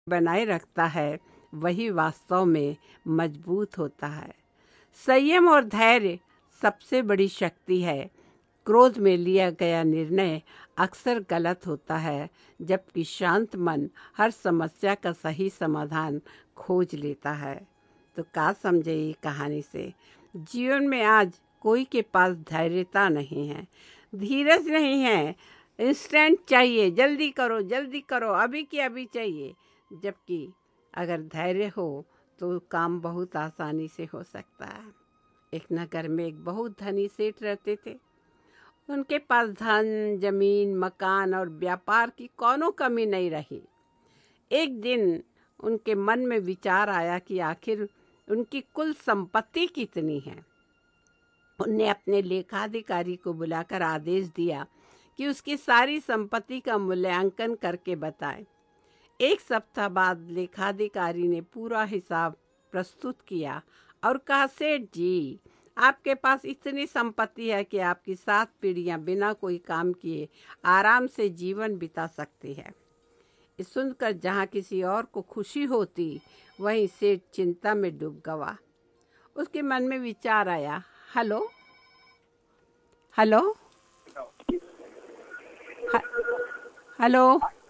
बनाए रखता है वही वास्तव में मजबूत होता है। संयम और धैर्य सबसे बड़ी शक्ति है। क्रोध में लिया गया निर्णय अक्सर गलत होता है, जबकि शांत मन हर समस्या का सही समाधान खोज लेता है। तो क्या समझे ये कहानी से? जीवन में आज कोई के पास धैर्यता नहीं है, धीरज नहीं है, इंस्टेंट चाहिए, जल्दी करो, अभी की अभी चाहिए। जबकि अगर धैर्य हो तो काम बहुत आसानी से हो सकता है। एक नगर में एक बहुत धनी सेठ रहते थे। उनके पास धन, जमीन, मकान और व्यापार की कोनो कमी नहीं रही। एक दिन उनके मन में विचार आया कि आखिर उनकी कुल संपत्ति कितनी है। उनने अपने लेखाधिकारी को बुलाकर आदेश दिया कि उसकी सारी संपत्ति का मूल्यांकन करके बताए। एक सप्ताह बाद लेखाधिकारी ने पूरा हिसाब प्रस्तुत किया और कहा, सेठ जी, आपके पास इतनी संपत्ति है कि आपकी 7 पीढ़ियां बिना कोई काम किए आराम से जीवन बिता सकती है। इस सुनकर जहाँ किसी और को खुशी होती, वहीं सेठ चिंता में डूब गया। उसके मन में विचार आया, हेलो हेलो हेलो।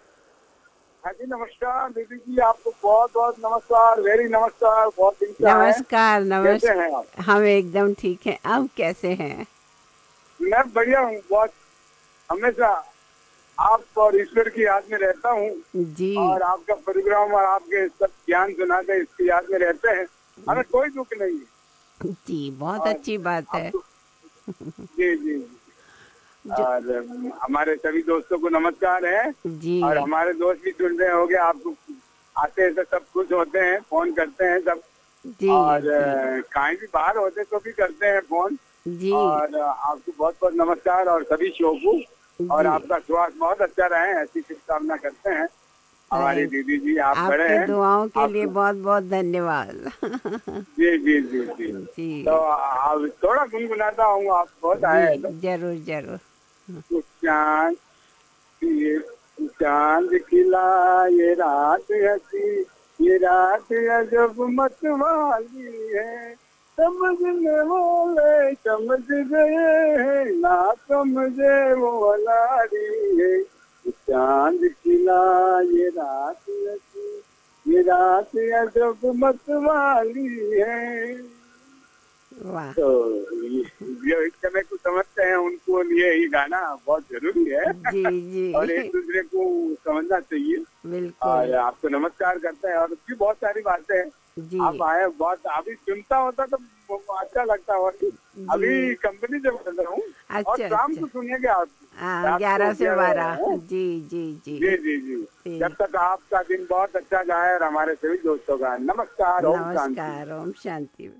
हाँ जी, नमस्कार दीदी जी, आपको बहुत बहुत नमस्कार, वेरी नमस्कार। बहुत दिन से आए हैं। नमस्कार। कैसे हैं आप? हम एकदम ठीक हैं। आप कैसे हैं? मैं बढ़िया हूँ। बहुत हमेशा आप और ईश्वर की याद में रहता हूँ, जी और आपका प्रोग्राम और आपके सब ज्ञान सुनाकर इसकी याद में रहते हैं। हमें कोई दुख नहीं है। जी, बहुत और अच्छी बात है। आपको जी जी जी। जो और हमारे सभी दोस्तों को नमस्कार है। और जी हमारे दोस्त भी सुन रहे होंगे आपको, आते हैं तो सब खुश होते हैं, फोन करते हैं सब। जी और जी कहीं भी बाहर होते तो भी करते हैं फोन। जी और आपको बहुत बहुत नमस्कार, और सभी शो को। और जी। आपका स्वास्थ्य बहुत अच्छा रहे, ऐसी शुभकामना करते हैं। हमारी थैंक दीदी जी, आप बड़े आपके हैं। दुआओं के लिए आप बहुत बहुत धन्यवाद। जी जी जी जी। तो जी अब थोड़ा गुनगुनाता हूँ, आप बहुत जी, आए हैं तो। जरूर जरूर। कुछ चांद, ये चांद खिला, ये रात हसी, ये रात अजब मतवाली है। समझने वाले समझ गए हैं, ना समझे वो अनाड़ी है। चांद खिला, ये रात हसी, ये रात अजब मतवाली है। वाह। तो ये इस समय को समझते हैं, उनको लिए ये गाना बहुत जरूरी है। जी और एक जी दूसरे को समझना चाहिए। बिल्कुल। और आपको नमस्कार करते हैं, और भी बहुत सारी बातें हैं। जी आप आए, बहुत अभी सुनता होता तो अच्छा लगता। और जी। अभी कंपनी से बोल रहा हूँ, और अच्छा शाम अच्छा। को सुनिएगा आप, हाँ, रात को 11 से 12। 11। जी जी जी जी जी जी। जब जी। तक आपका दिन बहुत अच्छा जाए, और हमारे सभी दोस्तों का नमस्कार, ओम शांति। नमस्कार, ओम शांति।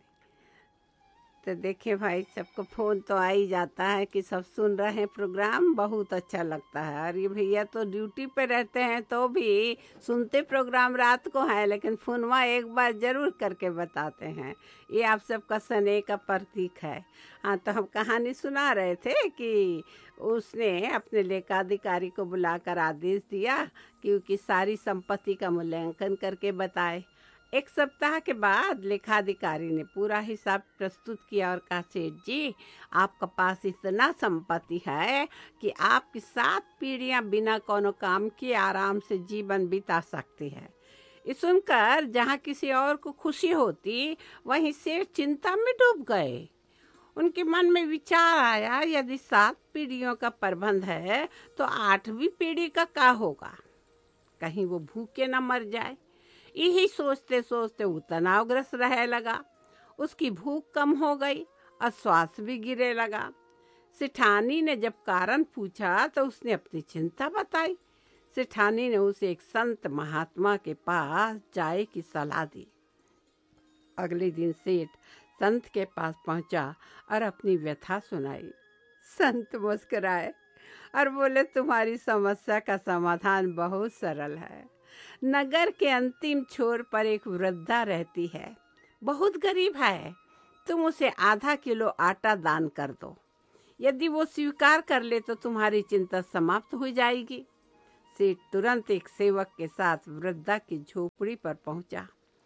तो देखिए भाई, सबको फ़ोन तो आ ही जाता है कि सब सुन रहे हैं प्रोग्राम, बहुत अच्छा लगता है। और ये भैया तो ड्यूटी पे रहते हैं तो भी सुनते प्रोग्राम रात को हैं, लेकिन फ़ोनवा एक बार ज़रूर करके बताते हैं। ये आप सबका स्नेह का प्रतीक है। हाँ, तो हम कहानी सुना रहे थे कि उसने अपने लेखाधिकारी को बुलाकर आदेश दिया कि उसकी सारी संपत्ति का मूल्यांकन करके बताए। एक सप्ताह के बाद लेखाधिकारी ने पूरा हिसाब प्रस्तुत किया और कहा, सेठ जी, आपके पास इतना संपत्ति है कि आपकी 7 पीढ़ियां बिना कोनो काम किए आराम से जीवन बिता सकती है। ये सुनकर जहाँ किसी और को खुशी होती, वहीं से चिंता में डूब गए। उनके मन में विचार आया, यदि 7 पीढ़ियों का प्रबंध है तो 8वीं पीढ़ी का क्या होगा? कहीं वो भूखे न मर जाए। यही सोचते सोचते वो तनावग्रस्त रहने लगा। उसकी भूख कम हो गई और श्वास भी गिरने लगा। सेठानी ने जब कारण पूछा तो उसने अपनी चिंता बताई। सेठानी ने उसे एक संत महात्मा के पास जाने की सलाह दी। अगले दिन सेठ संत के पास पहुंचा और अपनी व्यथा सुनाई। संत मुस्कुराए और बोले, तुम्हारी समस्या का समाधान बहुत सरल है। नगर के अंतिम छोर पर एक वृद्धा रहती है, बहुत गरीब है। तुम उसे आधा किलो आटा दान कर दो। यदि वो स्वीकार कर ले तो तुम्हारी चिंता समाप्त हो जाएगी। सेठ तुरंत एक सेवक के साथ वृद्धा की झोपड़ी पर पहुंचा।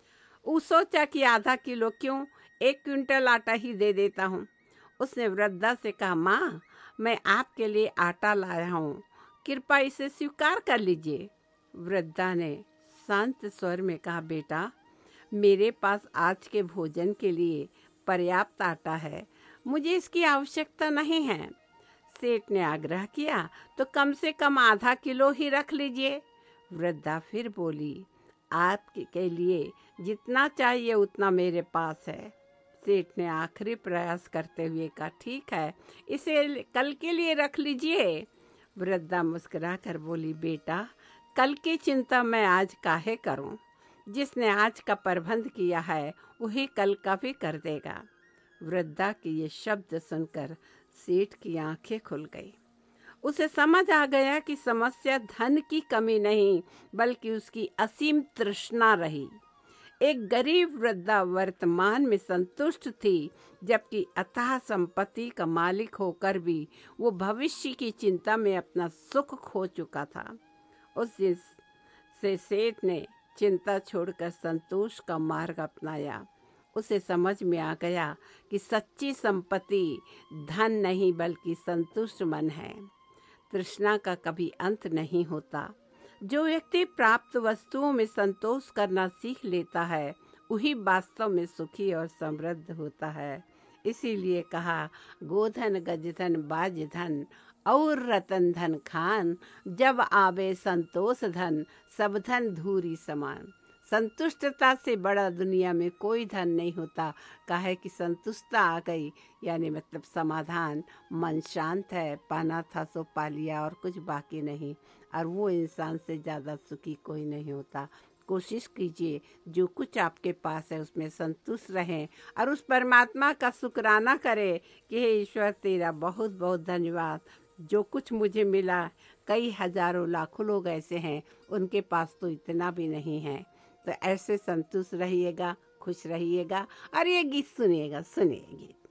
वो सोचा कि आधा किलो क्यों, 1 क्विंटल आटा ही दे देता हूँ। उसने वृद्धा से कहा, माँ, मैं आपके लिए आटा लाया हूँ, कृपया इसे स्वीकार कर लीजिए। वृद्धा ने शांत स्वर में कहा, बेटा, मेरे पास आज के भोजन के लिए पर्याप्त आटा है, मुझे इसकी आवश्यकता नहीं है। सेठ ने आग्रह किया, तो कम से कम आधा किलो ही रख लीजिए। वृद्धा फिर बोली, आपके लिए जितना चाहिए उतना मेरे पास है। सेठ ने आखिरी प्रयास करते हुए कहा, ठीक है, इसे कल के लिए रख लीजिए। वृद्धा मुस्कुराकर बोली, बेटा, कल की चिंता मैं आज काहे करूं? जिसने आज का प्रबंध किया है वही कल का भी कर देगा। वृद्धा के ये शब्द सुनकर सेठ की आंखें खुल गई। उसे समझ आ गया कि समस्या धन की कमी नहीं बल्कि उसकी असीम तृष्णा रही। एक गरीब वृद्धा वर्तमान में संतुष्ट थी, जबकि अथाह संपत्ति का मालिक होकर भी वो भविष्य की चिंता में अपना सुख खो चुका था। उस दिन से सेठ ने चिंता छोड़कर संतोष का मार्ग अपनाया। उसे समझ में आ गया कि सच्ची संपत्ति धन नहीं बल्कि संतुष्ट मन है। तृष्णा का कभी अंत नहीं होता। जो व्यक्ति प्राप्त वस्तुओं में संतोष करना सीख लेता है वही वास्तव में सुखी और समृद्ध होता है। इसीलिए कहा, गोधन गजधन बाजधन और रतन धन खान, जब आवे संतोष धन सब धन धूरी समान। संतुष्टता से बड़ा दुनिया में कोई धन नहीं होता। काहे कि संतुष्टता आ गई यानी मतलब समाधान, मन शांत है, पाना था सो पा लिया और कुछ बाकी नहीं। और वो इंसान से ज़्यादा सुखी कोई नहीं होता। कोशिश कीजिए जो कुछ आपके पास है उसमें संतुष्ट रहें और उस परमात्मा का शुक्राना करें कि हे ईश्वर, तेरा बहुत बहुत धन्यवाद, जो कुछ मुझे मिला। कई हजारों लाखों लोग ऐसे हैं उनके पास तो इतना भी नहीं है। तो ऐसे संतुष्ट रहिएगा, खुश रहिएगा और ये गीत सुनिएगा।